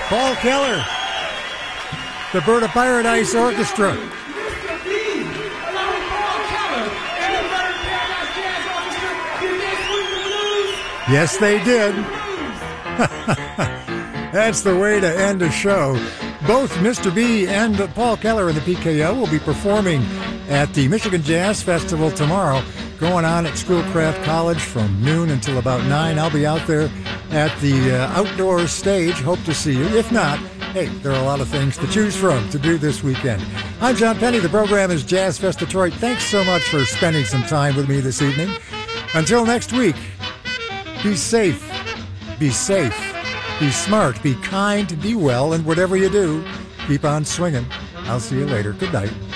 Paul Keller, the Bird of Paradise Orchestra. Yes, they did. That's the way to end a show. Both Mr. B and Paul Keller and the PKO will be performing at the Michigan Jazz Festival tomorrow, going on at Schoolcraft College from noon until about 9. I'll be out there at the outdoor stage. Hope to see you. If not, hey, there are a lot of things to choose from to do this weekend. I'm John Penny. The program is Jazz Fest Detroit. Thanks so much for spending some time with me this evening. Until next week, be safe, be smart, be kind, be well, and whatever you do, keep on swinging. I'll see you later. Good night.